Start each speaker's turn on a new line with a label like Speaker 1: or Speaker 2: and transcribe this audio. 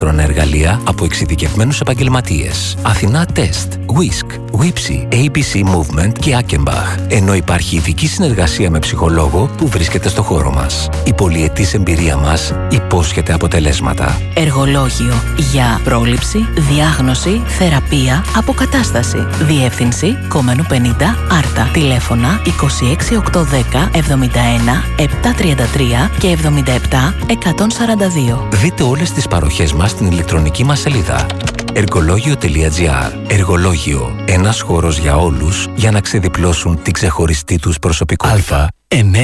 Speaker 1: εργαλεία από εξειδικευμένους επαγγελματίες. Αθηνά Τεστ, Whisk, Whipsy, ABC Movement και Ackenbach. Ενώ υπάρχει ειδική συνεργασία με ψυχολόγο που βρίσκεται στο χώρο μας. Η πολυετής εμπειρία μας υπόσχεται αποτελέσματα.
Speaker 2: Εργολόγιο για πρόληψη, διάγνωση, θεραπεία, αποκατάσταση. Διεύθυνση Κομμένου 50 Άρτα. Τηλέφωνα 26810 71 733 και 77 142.
Speaker 1: Δείτε όλες τις παροχές μας στην ηλεκτρονική μας σελίδα. Εργολόγιο.gr. Εργολόγιο. Ένας χώρος για όλους για να ξεδιπλώσουν την ξεχωριστή τους προσωπικότητα.